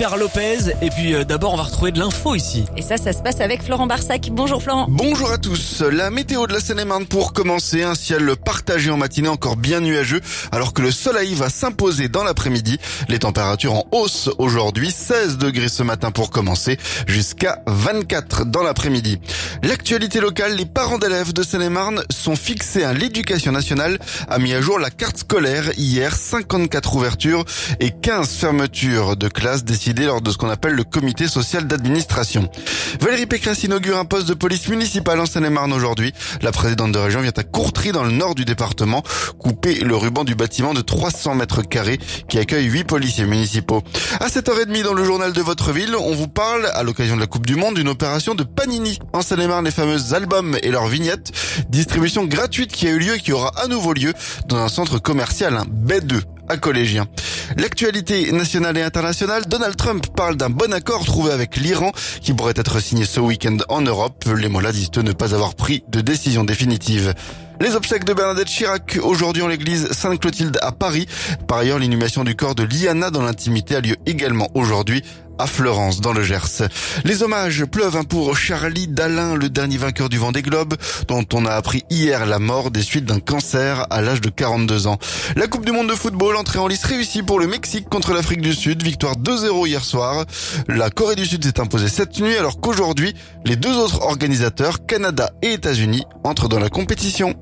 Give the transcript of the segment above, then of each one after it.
Jennifer Lopez. Et puis d'abord, on va retrouver de l'info ici. Et ça se passe avec Florent Barsac. Bonjour Florent. Bonjour à tous. La météo de la Seine-et-Marne pour commencer. Un ciel partagé en matinée, encore bien nuageux, alors que le soleil va s'imposer dans l'après-midi. Les températures en hausse aujourd'hui. 16 degrés ce matin pour commencer, jusqu'à 24 dans l'après-midi. L'actualité locale, les parents d'élèves de Seine-et-Marne sont fixés. L'éducation nationale a mis à jour la carte scolaire hier. 54 ouvertures et 15 fermetures de classes décidées lors de ce qu'on appelle le comité social d'administration. Valérie Pécresse inaugure un poste de police municipale en Seine-et-Marne aujourd'hui. La présidente de région vient à Courtrai dans le nord du département couper le ruban du bâtiment de 300 mètres carrés qui accueille 8 policiers municipaux. À 7h30 dans le journal de votre ville, on vous parle à l'occasion de la Coupe du Monde d'une opération de Panini en Seine-et-Marne, les fameux albums et leurs vignettes. Distribution gratuite qui a eu lieu et qui aura à nouveau lieu dans un centre commercial, un B2 à Collégien. L'actualité nationale et internationale, Donald Trump parle d'un bon accord trouvé avec l'Iran qui pourrait être signé ce week-end en Europe. Les mollahs disent ne pas avoir pris de décision définitive. Les obsèques de Bernadette Chirac aujourd'hui en l'église Sainte-Clotilde à Paris. Par ailleurs, l'inhumation du corps de Liana dans l'intimité a lieu également aujourd'hui à Fleurance, dans le Gers. Les hommages pleuvent pour Charlie Dalin, le dernier vainqueur du Vendée Globe, dont on a appris hier la mort des suites d'un cancer à l'âge de 42 ans. La Coupe du Monde de football, entrée en lice réussie pour le Mexique contre l'Afrique du Sud, victoire 2-0 hier soir. La Corée du Sud s'est imposée cette nuit, alors qu'aujourd'hui, les deux autres organisateurs, Canada et États-Unis, entrent dans la compétition.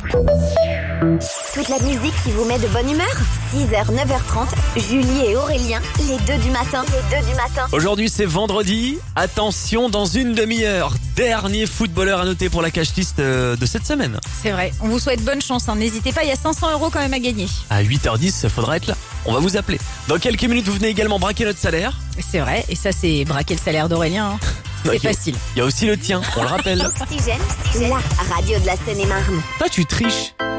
Toute la musique qui vous met de bonne humeur. 6h, 9h30, Julie et Aurélien, les deux du matin. Aujourd'hui, c'est vendredi. Attention, dans une demi-heure, dernier footballeur à noter pour la cash list de cette semaine. C'est vrai, on vous souhaite bonne chance. N'hésitez pas, il y a 500 € quand même à gagner. À 8h10, il faudra être là. On va vous appeler. Dans quelques minutes, vous venez également braquer notre salaire. C'est vrai, et ça c'est braquer le salaire d'Aurélien. C'est facile. Il y a aussi le tien, on le rappelle. Oxygène, la radio de la Seine-et-Marne. Toi, tu triches.